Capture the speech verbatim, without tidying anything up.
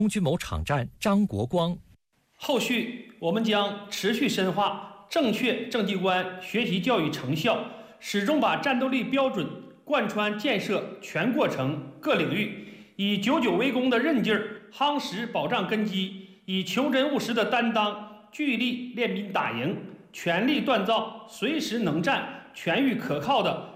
空军某场站张国光。 后续我们将持续深化正确政绩观学习教育成效，始终把战斗力标准贯穿建设全过程各领域，以久久为功的韧劲儿夯实保障根基，以求真务实的担当聚力练兵打赢，全力锻造随时能战、全域可靠的